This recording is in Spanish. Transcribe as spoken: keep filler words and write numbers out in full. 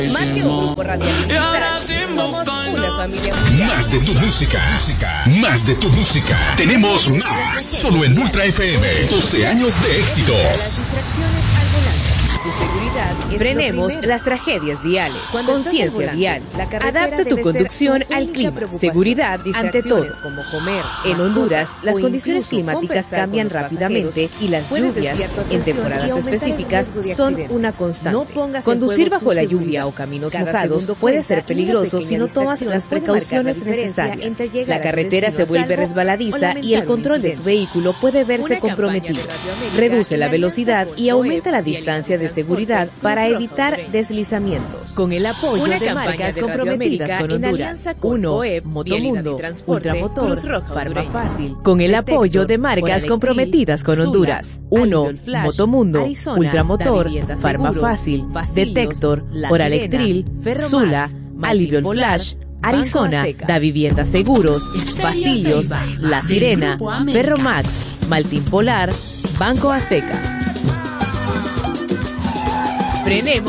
Más que un grupo radial, somos una familia mundial. Más de tu música, más de tu música. Tenemos más. Solo en Ultra F M. doce años de éxitos. Tu seguridad es Frenemos las tragedias viales. Conciencia vial. Adapta tu conducción al clima. Seguridad ante todo. Como comer, En Honduras, las condiciones climáticas cambian rápidamente y las lluvias en temporadas específicas son una constante. Conducir bajo la lluvia o caminos mojados puede ser peligroso si no tomas las precauciones necesarias. La carretera se vuelve resbaladiza y el control de tu vehículo puede verse comprometido. Reduce la velocidad y aumenta la distancia de seguridad para evitar deslizamientos. Con el apoyo Una de campaña marcas de comprometidas Radioamérica con en Honduras. alianza con Uno, O E P, Motomundo, Vialidad y Transporte, Ultramotor, Cruz Roja Farma Hondureña. Fácil. Con el apoyo de marcas Detector, comprometidas con Sula, Honduras. Uno, Albiol Flash, Motomundo, Arizona, Ultramotor, Davivienda Farma Seguros, Fácil, Basillos, Detector, La Oralectril, Sirena, Ferromax, Sula, Martín Albiol Polar, Flash, Banco Arizona, Azteca. Davivienda Seguros, Estrella Basillos, Ceiba, La del Sirena, Grupo América. Ferromax, Maltín Polar, Banco Azteca. Frenemos